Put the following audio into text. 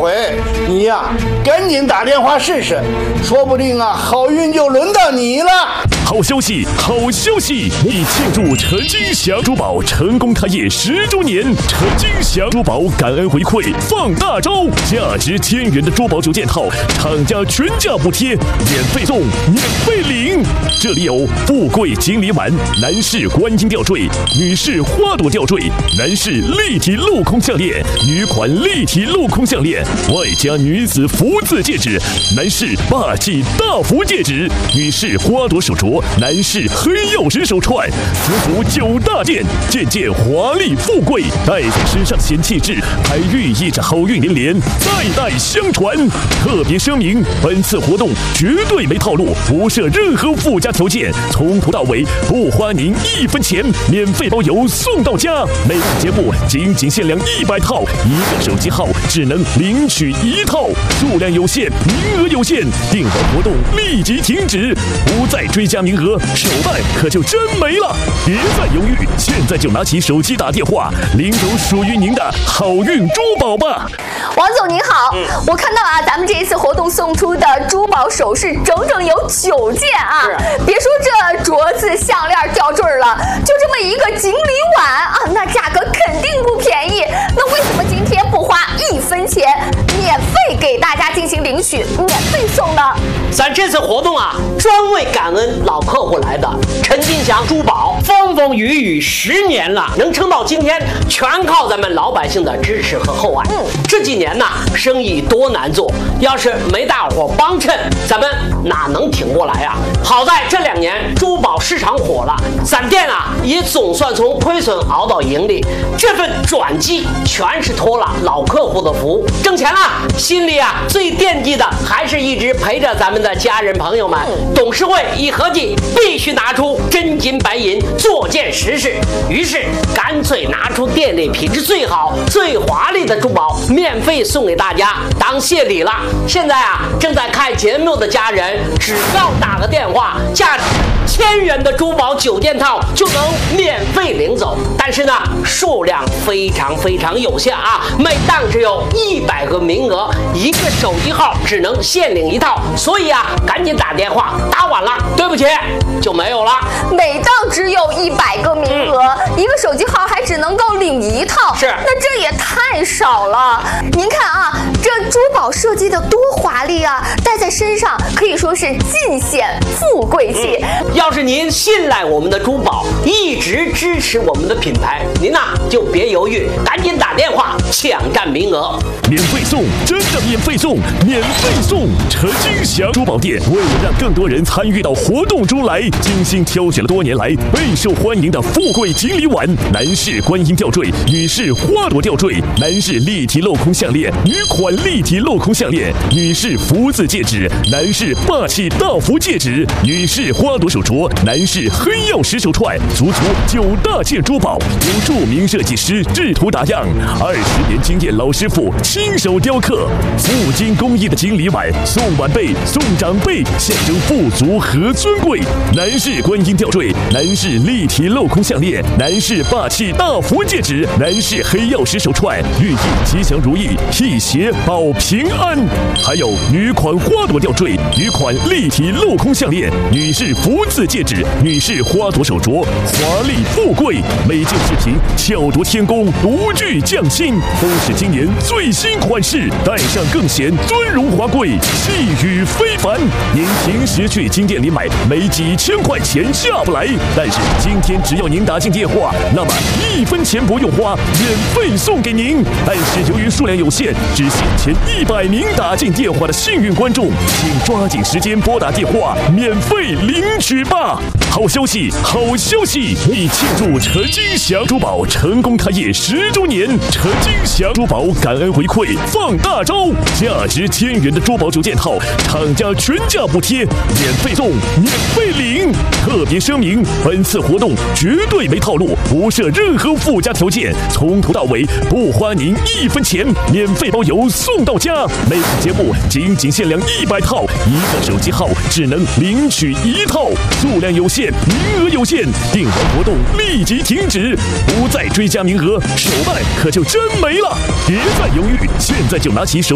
回，你呀，赶紧打电话试试，说不定啊，好运就轮到你了。 好消息，好消息！为庆祝陈金祥珠宝成功开业10周年，陈金祥珠宝感恩回馈放大招，价值1000元的珠宝9件套，厂家全价补贴，免费送，免费领。这里有富贵锦鲤碗、男士观音吊坠、女士花朵吊坠、男士立体镂空项链、女款立体镂空项链，外加女子福字戒指，男士霸气大福戒指，女士花朵手镯。男士黑曜石手串，足足9大件，件件华丽富贵，戴在身上显气质，还寓意着好运连连，代代相传。特别声明，本次活动绝对没套路，不设任何附加条件，从头到尾不花您1分钱，免费包邮送到家。每档节目仅限量100套，一个手机号只能领取1套，数量有限，名额有限，订单活动立即停止，不再追加名额，手办可就真没了。别再犹豫，现在就拿起手机打电话，领走属于您的好运珠宝吧。 王总您好，我看到啊，咱们这一次活动送出的珠宝首饰整整有9件啊，别说这镯子、项链、吊坠了，就这么一个锦鲤碗啊，那价格肯定不便宜。那为什么今天不花1分钱，免费给大家进行领取，免费送呢？ 咱这次活动啊，专为感恩老客户来的。陈金祥珠宝风风雨雨10年了，能撑到今天，全靠咱们老百姓的支持和厚爱。这几年呢，生意多难做，要是没大伙帮衬，咱们哪能挺过来啊？好在这2年珠宝市场火了，咱店啊也总算从亏损熬到盈利。这份转机全是托了老客户的福，挣钱了，心里啊最惦记的还是一直陪着咱们的家人朋友们。董事会一合计，必须拿出真金白银做件实事，于是干脆拿出店里品质最好、最华丽的珠宝，免费送给大家当谢礼了。现在啊，正在看节目的家人，只要打个电话，价值1000元的珠宝9件套就能免费领走。但是呢，数量非常有限啊，每档只有100个名额，一个手机号只能限领1套，所以啊，赶紧打电话，打晚了，对不起，就没有了。 每档只有100个名额，一个手机号还只能够领1套， 是， 那这也太少了。您看啊，这珠宝设计的多华丽啊，戴在身上可以说是尽显富贵气。 要是您信赖我们的珠宝，一直支持我们的品牌，您呐就别犹豫，赶紧打电话抢占名额。 免费送，真的免费送，免费送！陈金祥珠宝店为了让更多人参与到活动中来，精心挑选了多年来备受欢迎的富贵锦鲤碗、男士观音吊坠、女士花朵吊坠、男士立体镂空项链、女款立体镂空项链、女士福字戒指、男士霸气大福戒指、女士花朵手镯、男士黑曜石手串，足足9大件珠宝，由著名设计师制图打样，20年经验老师傅亲手雕刻，富金工艺的锦鲤碗，送晚辈、送长辈，象征富足和尊贵。男士观音吊坠，男士立体镂空项链，男士霸气大福戒指，男士黑曜石手串，寓意吉祥如意、辟邪保平安。还有女款花朵吊坠、女款立体镂空项链、女士福字戒指、女士花朵手镯，华丽富贵，每件饰品巧夺天工，独具匠心，都是今年最新款式，戴上更显尊荣华贵，气宇非凡。您平时去金店里买，没几千块钱下不来，但是今天只要您打进电话，那么1分钱不用花，免费送给您。但是由于数量有限，只限前100名打进电话的幸运观众，请抓紧时间拨打电话，免费领取吧。好消息，好消息！为庆祝陈金祥珠宝成功开业10周年，陈金祥珠宝感恩回馈放大招，价值1000元的珠宝9件套，厂家全价补贴，免费送，免费领。特别声明，本次活动绝对没套路，不设任何附加条件，从头到尾不花您1分钱，免费包邮送到家。每次节目仅限量100套，一个手机号只能领取1套，数量有限，名额有限，订完活动立即停止，不再追加名额，手办可就真没了。别再犹豫，现在就拿起手